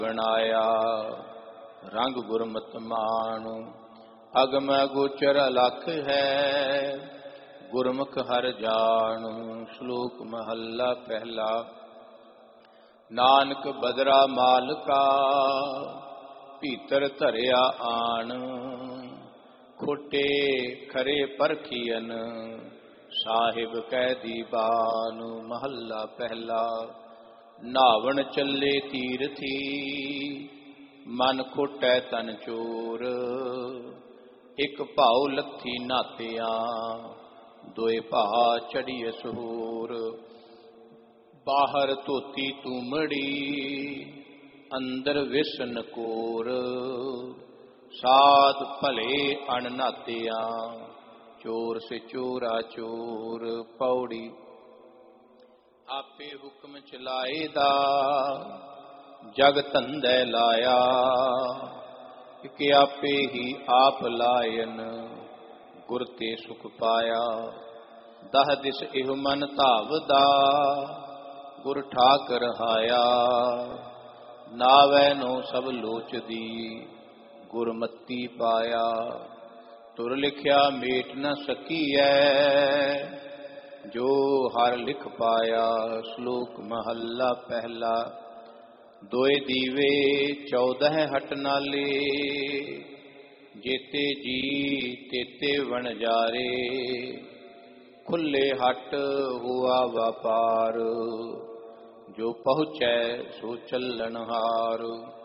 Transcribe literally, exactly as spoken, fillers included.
ਬਣਾਇਆ ਰੰਗ ਗੁਰਮਤਿ ਮਾਣੁ। ਅਗਮ ਗੋਚਰ ਅਲਖ ਹੈ ਗੁਰਮੁਖ ਹਰਿ ਜਾਣੁ। ਸ਼ਲੋਕ ਮਹੱਲਾ ਪਹਿਲਾ। ਨਾਨਕ ਬਦਰਾ ਮਾਲਕਾ ਭੀਤਰ ਧਰਿਆ ਆਣ। ਖੋਟੇ ਖਰੇ ਪਰਖੀਅਨ ਸਾਹਿਬ ਕਹਿ ਦੀਵਾਨ। ਮਹੱਲਾ ਪਹਿਲਾ। ਨਾਵਣ ਚੱਲੇ ਤੀਰਥੀ ਮਨ ਖੋਟੈ ਤਨ ਚੋਰ। ਇੱਕ ਭਾਉ ਲੱਥੀ ਨਾਤਿਆਂ ਦੋਏ ਭਾ ਚੜੀਐ ਸਹੂਰ। ਬਾਹਰ ਧੋਤੀ ਤੂਮੜੀ ਅੰਦਰ ਵਿਸ਼ਨ ਕੋਰ। ਸਾਧ ਭਲੇ ਅਣ ਨਾਤਿਆਂ ਚੋਰ ਸੇ ਚੋਰਾ ਚੋਰ। ਪੌੜੀ। ਆਪੇ ਹੁਕਮ ਚਲਾਏ ਦਾ ਜਗ ਧੰਦੇ ਲਾਇਆ। ਇਕ ਆਪੇ ਹੀ ਆਪ ਲਾਇਨ ਗੁਰ ਤੇ ਸੁਖ ਪਾਇਆ। ਦਹ ਦਿਸ ਇਹ ਮਨ ਧਾਵਦਾ ਗੁਰ ਠਾਕ ਰਹਾਇਆ। ਨਾਵੈ ਨੋ ਸਭ ਲੋਚਦੀ ਗੁਰਮਤੀ ਪਾਇਆ। ਤੁਰ ਲਿਖਿਆ ਮੇਟ ਨ ਸਕੀਐ ਜੋ ਹਰ ਲਿਖ ਪਾਇਆ। ਸ਼ਲੋਕ ਮਹੱਲਾ ਪਹਿਲਾ। ਦੋਏ ਦੀਵੇ ਚੌਦਹ ਹਟ ਨਾਲੇ ਜੇਤੇ ਜੀ ਤੇਤੇ ਵਣਜਾਰੇ। ਖੁੱਲੇ ਹਟ ਹੁਆ ਵਪਾਰ ਜੋ ਪਹੁੰਚੈ ਸੋ ਚੱਲਣਹਾਰ।